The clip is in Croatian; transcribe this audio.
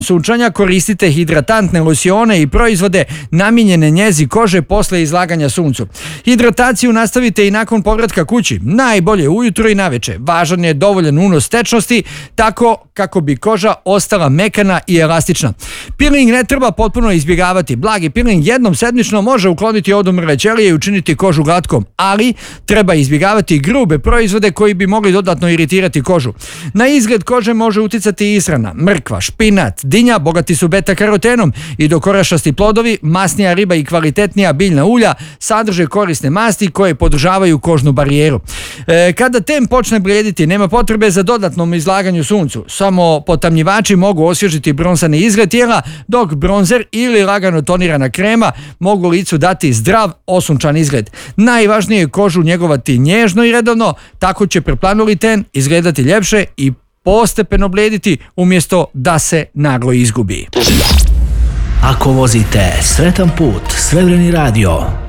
sunčanja koristite hidratantne losione i proizvode namijenjene njezi kože posle izlaganja suncu. Hidrataciju nastavite i nakon povratka kući, najbolje ujutro i naveče. Važan je dovoljan unos tečnosti, tako kako bi koža ostala mekana i elastična. Peeling ne treba potpuno izbjegavati. Blagi peeling jednom sedmično može ukloniti odumrle ćelije i učiniti kožu glatkom, ali treba izbjegavati grube proizvode koji bi mogli dodatno iritirati kožu. Na izgled kože može uticati i ishrana. Mrkva, špinat, dinja bogati su beta-karotenom i dok orašasti plodovi, masnija riba i kvalitetnija biljna ulja sadrže korisne masti koje podržavaju kožnu barijeru. Kada ten počne bljediti, nema potrebe za dodatnom izlaganju suncu. Samo potamnjivači mogu osvježiti bronzani izgled tijela, dok bronzer ili lagano tonirana krema mogu licu dati zdrav, osunčan izgled. Najvažnije je kožu njegovati nježno i redovno, tako će preplanuli ten izgledati ljepše i postepeno bljediti umjesto da se naglo izgubi. Ako vozite sretan put, Srebreni radio.